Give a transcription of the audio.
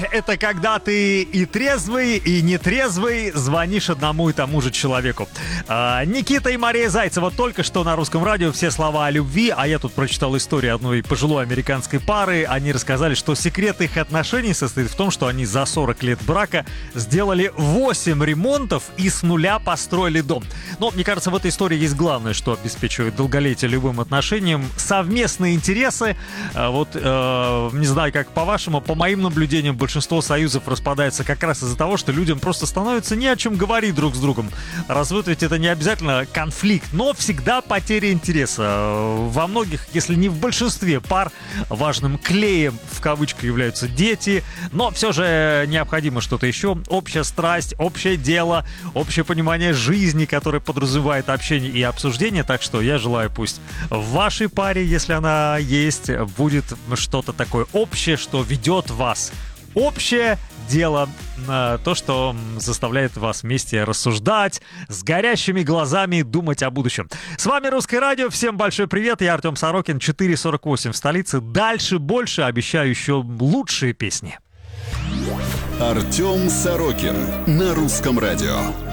Это когда ты и трезвый, и нетрезвый звонишь одному и тому же человеку. Никита и Мария Зайцева только что на Русском радио «Все слова о любви», а я тут прочитал историю одной пожилой американской пары. Они рассказали, что секрет их отношений состоит в том, что они за 40 лет брака сделали 8 ремонтов и с нуля построили дом. Но, мне кажется, в этой истории есть главное, что обеспечивает долголетие любым отношениям: совместные интересы. Не знаю, как по-вашему, по моим наблюдениям, большинство союзов распадается как раз из-за того, что людям просто становится не о чем говорить друг с другом. Развод ведь это не обязательно конфликт, но всегда потеря интереса. Во многих, если не в большинстве пар, важным клеем в кавычках являются дети, но все же необходимо что-то еще. Общая страсть, общее дело, общее понимание жизни, которое подразумевает общение и обсуждение. Так что я желаю, пусть в вашей паре, если она есть, будет что-то такое общее, что ведет вас. Общее дело, то, что заставляет вас вместе рассуждать, с горящими глазами думать о будущем. С вами Русское радио, всем большой привет, я Артем Сорокин, 4:48 в столице. Дальше больше, обещаю еще лучшие песни. Артем Сорокин на Русском радио.